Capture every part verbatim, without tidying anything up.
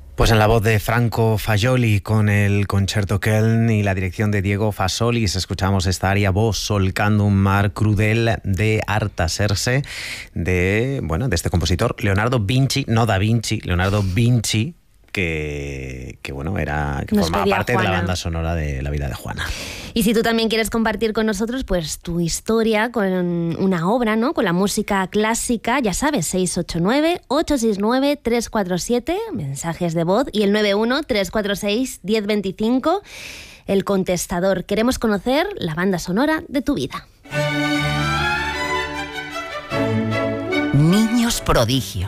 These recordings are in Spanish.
Pues en la voz de Franco Fagioli, con el Concerto Köln y la dirección de Diego Fasolis, escuchamos esta aria Vos solcando un mar crudel de Artaserse, de, bueno, de este compositor Leonardo Vinci, no Da Vinci, Leonardo Vinci, que, que bueno, era que Nos formaba pedía parte Juana. de la banda sonora de La vida de Juana. Y si tú también quieres compartir con nosotros pues tu historia con una obra, ¿no? Con la música clásica, ya sabes, seis ocho nueve, ocho seis nueve, tres cuatro siete, mensajes de voz, y el nueve uno, tres cuatro seis, uno cero dos cinco, el contestador. Queremos conocer la banda sonora de tu vida. Niños prodigio.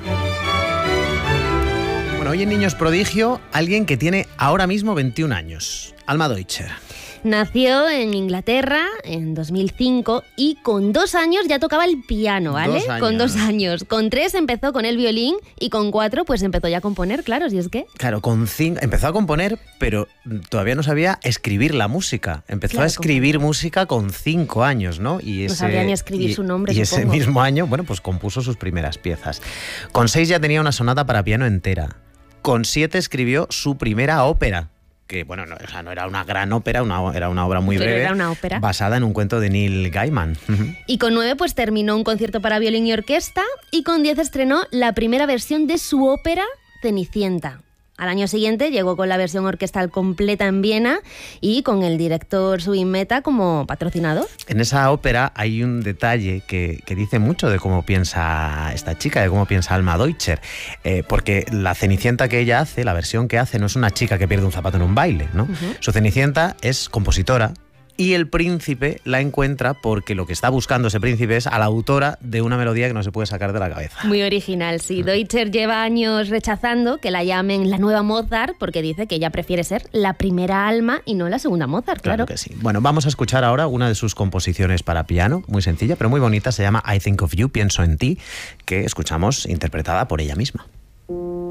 Bueno, hoy en Niños Prodigio, alguien que tiene ahora mismo veintiún años, Alma Deutscher. Nació en Inglaterra en dos mil cinco y con dos años ya tocaba el piano, ¿vale? Dos años. Con dos años. Con tres empezó con el violín y con cuatro pues empezó ya a componer, claro, si es que... Claro, con cinco empezó a componer, pero todavía no sabía escribir la música. Empezó Claro, a escribir como... música con cinco años, ¿no? Y no ese, sabía ni escribir y, su nombre, Y ese supongo. mismo año, bueno, pues compuso sus primeras piezas. Con seis ya tenía una sonata para piano entera. Con siete escribió su primera ópera, que bueno, no, o sea, no era una gran ópera, una, era una obra muy Pero breve, era una ópera. basada en un cuento de Neil Gaiman. Y con nueve pues terminó un concierto para violín y orquesta, y con diez estrenó la primera versión de su ópera Cenicienta. Al año siguiente llegó con la versión orquestal completa en Viena y con el director Subin Mehta como patrocinador. En esa ópera hay un detalle que, que dice mucho de cómo piensa esta chica, de cómo piensa Alma Deutscher, eh, porque la Cenicienta que ella hace, la versión que hace, no es una chica que pierde un zapato en un baile, ¿no? Uh-huh. Su Cenicienta es compositora, y el príncipe la encuentra porque lo que está buscando ese príncipe es a la autora de una melodía que no se puede sacar de la cabeza. Muy original, sí. Deutscher lleva años rechazando que la llamen la nueva Mozart porque dice que ella prefiere ser la primera Alma y no la segunda Mozart, claro. Claro que sí. Bueno, vamos a escuchar ahora una de sus composiciones para piano, muy sencilla, pero muy bonita, se llama I Think of You, pienso en ti, que escuchamos interpretada por ella misma.